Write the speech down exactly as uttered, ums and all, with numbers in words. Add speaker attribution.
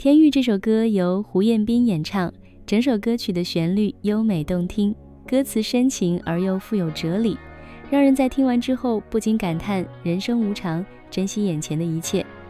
Speaker 1: 天域这首歌由胡彦斌演唱，整首歌曲的旋律优美动听，歌词深情而又富有哲理，让人在听完之后不禁感叹人生无常，珍惜眼前的一切。